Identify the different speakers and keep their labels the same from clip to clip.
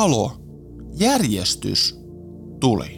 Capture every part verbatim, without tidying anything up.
Speaker 1: valo, järjestys tuli.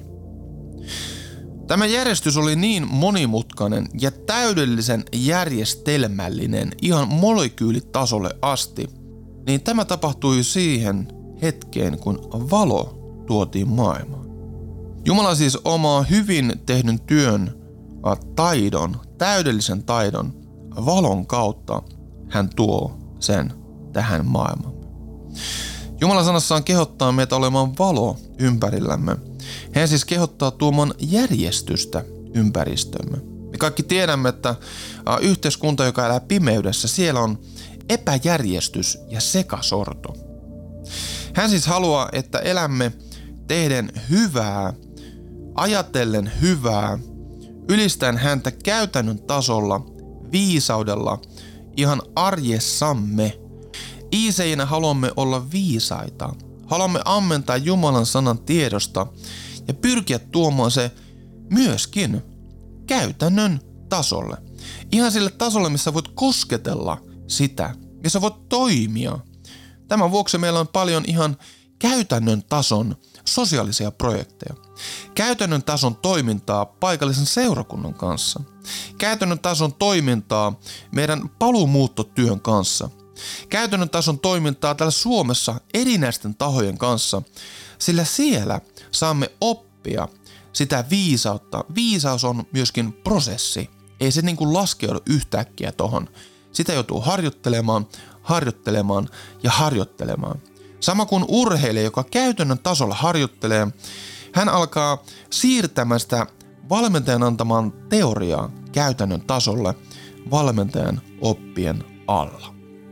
Speaker 1: Tämä järjestys oli niin monimutkainen ja täydellisen järjestelmällinen ihan molekyylitasolle asti, niin tämä tapahtui siihen hetkeen, kun valo tuotiin maailmaan. Jumala siis omaa hyvin tehdyn työn, taidon, täydellisen taidon, valon kautta hän tuo sen tähän maailmaan. Jumala sanassaan kehottaa meitä olemaan valo ympärillämme. Hän siis kehottaa tuomaan järjestystä ympäristömme. Me kaikki tiedämme, että yhteiskunta, joka elää pimeydessä, siellä on epäjärjestys ja sekasorto. Hän siis haluaa, että elämme tehden hyvää, ajatellen hyvää, ylistäen häntä käytännön tasolla, viisaudella, ihan arjessamme. Iiseinä haluamme olla viisaita. Haluamme ammentaa Jumalan sanan tiedosta ja pyrkiä tuomaan se myöskin käytännön tasolle. Ihan sille tasolle, missä voit kosketella sitä, missä voit toimia. Tämän vuoksi meillä on paljon ihan käytännön tason sosiaalisia projekteja. Käytännön tason toimintaa paikallisen seurakunnan kanssa. Käytännön tason toimintaa meidän paluumuuttotyön kanssa. Käytännön tason toimintaa täällä Suomessa erinäisten tahojen kanssa, sillä siellä saamme oppia sitä viisautta. Viisaus on myöskin prosessi. Ei se niin kuin laskeudu yhtäkkiä tohon. Sitä joutuu harjoittelemaan, harjoittelemaan ja harjoittelemaan. Sama kuin urheilija, joka käytännön tasolla harjoittelee, hän alkaa siirtämään sitä valmentajan antamaan teoriaa käytännön tasolle valmentajan oppien alla.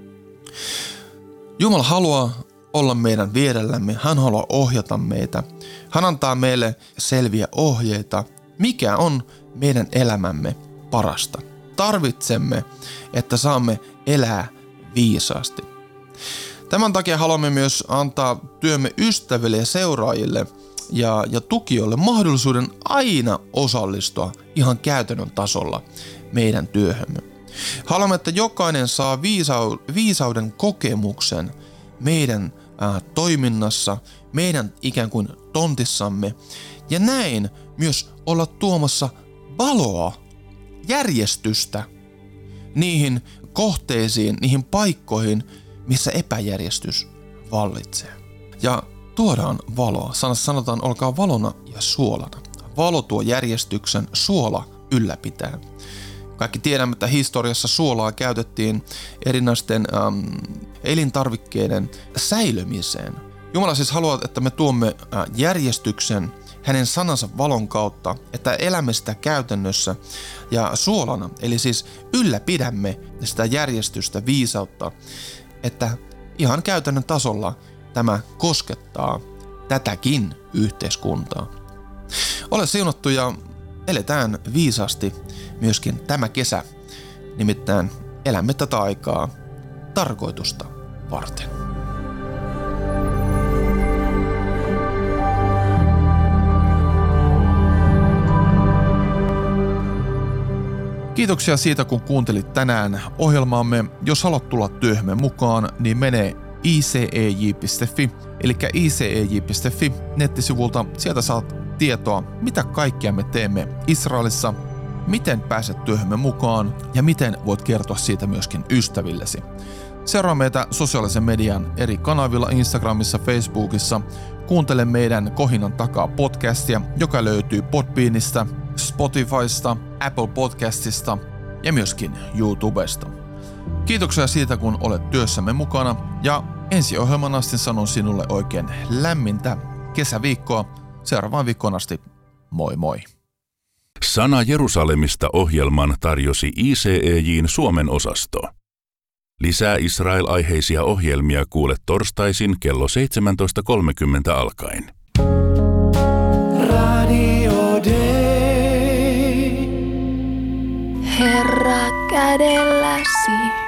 Speaker 1: Jumala haluaa olla meidän vierellämme, hän haluaa ohjata meitä. Hän antaa meille selviä ohjeita, mikä on meidän elämämme parasta. Tarvitsemme, että saamme elää viisaasti. Tämän takia haluamme myös antaa työmme ystäville ja seuraajille ja, ja tukijoille mahdollisuuden aina osallistua ihan käytännön tasolla meidän työhömme. Haluamme, että jokainen saa viisau- viisauden kokemuksen meidän äh, toiminnassa, meidän ikään kuin tontissamme ja näin myös olla tuomassa valoa, järjestystä niihin kohteisiin, niihin paikkoihin, missä epäjärjestys vallitsee. Ja tuodaan valoa. Sanassa sanotaan, olkaa valona ja suolana. Valo tuo järjestyksen, suola ylläpitää. Kaikki tiedämme, että historiassa suolaa käytettiin erinäisten ähm, elintarvikkeiden säilymiseen. Jumala siis haluaa, että me tuomme äh, järjestyksen hänen sanansa valon kautta, että elämme sitä käytännössä ja suolana, eli siis ylläpidämme sitä järjestystä, viisautta, että ihan käytännön tasolla tämä koskettaa tätäkin yhteiskuntaa. Ole siunattu ja eletään viisaasti myöskin tämä kesä, nimittäin elämme tätä aikaa tarkoitusta varten. Kiitoksia siitä, kun kuuntelit tänään ohjelmaamme. Jos haluat tulla työhömme mukaan, niin mene i c e j piste f i, eli i c e j piste f i nettisivulta. Sieltä saat tietoa, mitä kaikkea me teemme Israelissa, miten pääset työhömme mukaan ja miten voit kertoa siitä myöskin ystävillesi. Seuraa meitä sosiaalisen median eri kanavilla Instagramissa, Facebookissa. Kuuntele meidän Kohinan takaa podcastia, joka löytyy Podbeanista, Spotifysta, Apple Podcastista ja myöskin YouTubesta. Kiitoksia siitä, kun olet työssämme mukana ja ensi ohjelman asti sanon sinulle oikein lämmintä kesäviikkoa. Seuraavaan viikkoon asti. Moi moi!
Speaker 2: Sana Jerusalemista -ohjelman tarjosi I C E J:n Suomen osasto. Lisää Israel-aiheisia ohjelmia kuulet torstaisin kello seitsemäntoista kolmekymmentä alkaen.
Speaker 3: Radio Day. Herra kädelläsi.